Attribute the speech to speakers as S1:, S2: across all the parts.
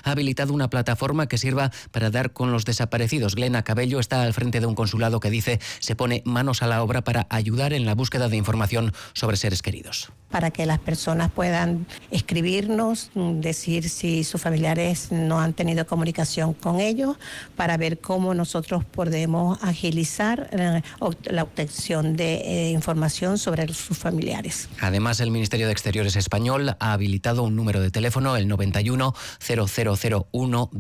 S1: ha habilitado una plataforma que sirva para dar con los desaparecidos. Glena Cabello está al frente de un consulado que dice se pone manos a la obra para ayudar en la búsqueda de información sobre seres queridos.
S2: Para que las personas puedan escribirnos, decir si sus familiares no han tenido comunicación con ellos, para ver cómo nosotros podemos agilizar la obtención de información sobre sus familiares.
S1: Además, el Ministerio de Exteriores español ha habilitado un número de teléfono, el 91 0001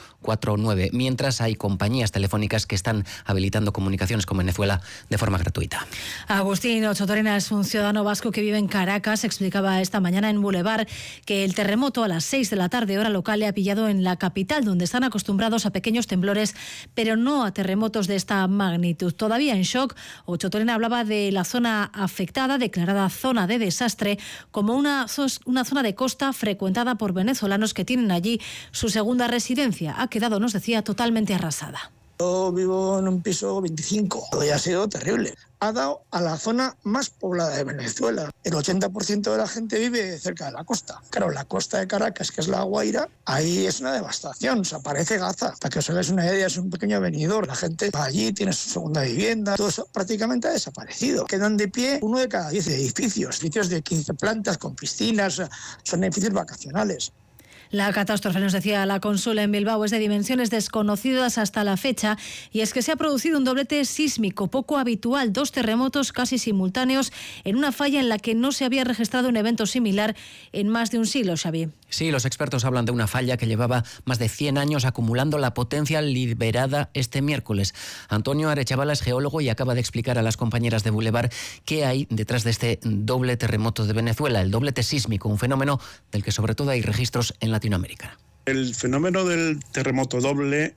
S1: 249, mientras hay compañías telefónicas que están habilitando comunicaciones con Venezuela de forma gratuita.
S3: Agustín Ochotorena es un ciudadano vasco que vive en Caracas. Explicaba esta mañana en Boulevard que el terremoto a las 6 de la tarde, hora local, le ha pillado en la capital, donde están acostumbrados a pequeños temblores, pero no a terremotos de esta magnitud. Todavía en shock, Ochotorena hablaba de la zona afectada, declarada zona de desastre, como una zona de costa frecuentada por venezolanos que tienen allí su segunda residencia. Ha quedado, nos decía, totalmente arrasada.
S4: Yo vivo en un piso 25, hoy ha sido terrible. Ha dado a la zona más poblada de Venezuela. El 80% de la gente vive cerca de la costa. Claro, la costa de Caracas, que es la Guaira, ahí es una devastación, o sea, parece Gaza. Para que os hagáis una idea, es un pequeño avenidor. La gente va allí, tiene su segunda vivienda, todo eso prácticamente ha desaparecido. Quedan de pie 1 de cada 10 edificios de 15 plantas con piscinas, son edificios vacacionales.
S3: La catástrofe, nos decía la cónsula en Bilbao, es de dimensiones desconocidas hasta la fecha, y es que se ha producido un doblete sísmico poco habitual, 2 terremotos casi simultáneos en una falla en la que no se había registrado un evento similar en más de un siglo, Xavi.
S1: Sí, los expertos hablan de una falla que llevaba más de 100 años acumulando la potencia liberada este miércoles. Antonio Arechavala es geólogo y acaba de explicar a las compañeras de Boulevard qué hay detrás de este doble terremoto de Venezuela, el doblete sísmico, un fenómeno del que sobre todo hay registros en Latinoamérica.
S5: El fenómeno del terremoto doble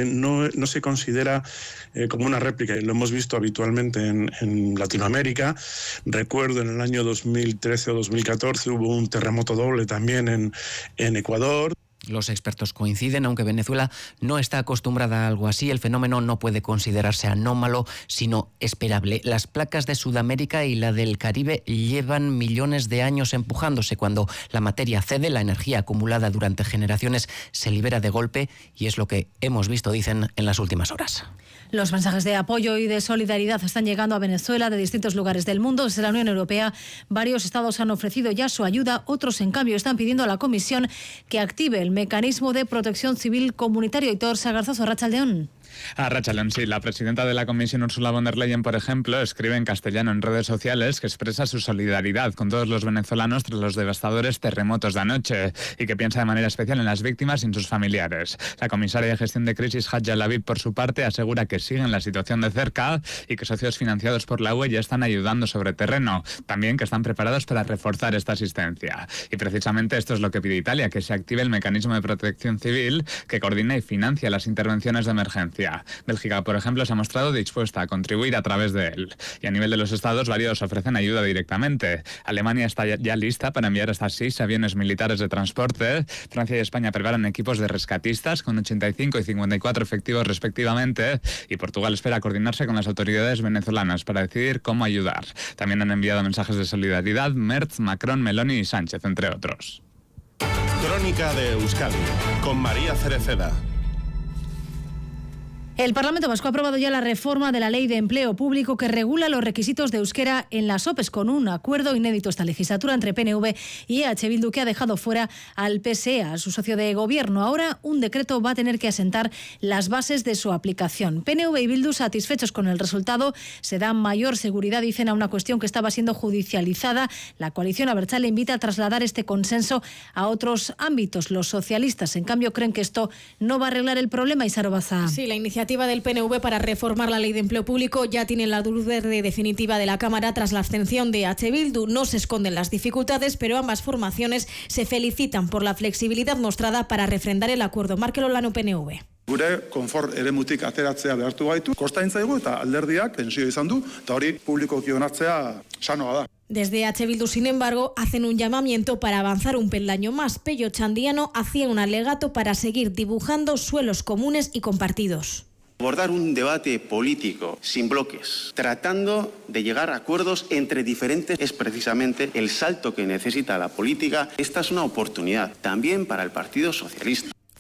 S5: no se considera como una réplica. Lo hemos visto habitualmente en Latinoamérica. Recuerdo en el año 2013 o 2014 hubo un terremoto doble también en Ecuador.
S1: Los expertos coinciden, aunque Venezuela no está acostumbrada a algo así, el fenómeno no puede considerarse anómalo, sino esperable. Las placas de Sudamérica y la del Caribe llevan millones de años empujándose. Cuando la materia cede, la energía acumulada durante generaciones se libera de golpe, y es lo que hemos visto, dicen, en las últimas horas.
S3: Los mensajes de apoyo y de solidaridad están llegando a Venezuela de distintos lugares del mundo. Desde la Unión Europea, varios estados han ofrecido ya su ayuda, otros en cambio están pidiendo a la Comisión que active el mecanismo de protección civil comunitario. Hitor Sagarzazo, Arratsaldeon.
S6: Arratsaldeon, sí. La presidenta de la Comisión, Ursula von der Leyen, por ejemplo, escribe en castellano en redes sociales que expresa su solidaridad con todos los venezolanos tras los devastadores terremotos de anoche y que piensa de manera especial en las víctimas y en sus familiares. La comisaria de gestión de crisis, Hadja Labib, por su parte, asegura que siguen la situación de cerca y que socios financiados por la UE ya están ayudando sobre terreno. También que están preparados para reforzar esta asistencia. Y precisamente esto es lo que pide Italia, que se active el mecanismo de protección civil que coordina y financia las intervenciones de emergencia. Bélgica, por ejemplo, se ha mostrado dispuesta a contribuir a través de él. Y a nivel de los estados, varios ofrecen ayuda directamente. Alemania está ya lista para enviar hasta 6 aviones militares de transporte. Francia y España preparan equipos de rescatistas con 85 y 54 efectivos respectivamente. Y Portugal espera coordinarse con las autoridades venezolanas para decidir cómo ayudar. También han enviado mensajes de solidaridad Merz, Macron, Meloni y Sánchez, entre otros.
S7: Crónica de Euskadi, con María Cereceda.
S3: El Parlamento Vasco ha aprobado ya la reforma de la Ley de Empleo Público que regula los requisitos de euskera en las OPEs, con un acuerdo inédito esta legislatura entre PNV y EH Bildu, que ha dejado fuera al PSE, a su socio de gobierno. Ahora un decreto va a tener que asentar las bases de su aplicación. PNV y Bildu, satisfechos con el resultado, se dan mayor seguridad, dicen, a una cuestión que estaba siendo judicializada. La coalición abertzale invita a trasladar este consenso a otros ámbitos. Los socialistas, en cambio, creen que esto no va a arreglar el problema. Isaro Baza.
S8: Sí, la iniciativa del PNV para reformar la Ley de Empleo Público ya tiene la luz verde definitiva de la Cámara tras la abstención de EH Bildu. No se esconden las dificultades, pero ambas formaciones se felicitan por la flexibilidad mostrada para refrendar el acuerdo. Markel Olano, PNV.
S9: Gure konfort eremutik ateratzea behartu gaitu, kostain zaigu eta alderdiak tensio izan du, eta hori publikoki onartzea sanoa da.
S8: Desde EH Bildu, sin embargo, hacen un llamamiento para avanzar un peldaño más. Pello Chandiano hacía un alegato para seguir dibujando suelos comunes y compartidos.
S10: Abordar un debate político sin bloques, tratando de llegar a acuerdos entre diferentes, es precisamente el salto que necesita la política. Esta es una oportunidad también para el Partido Socialista.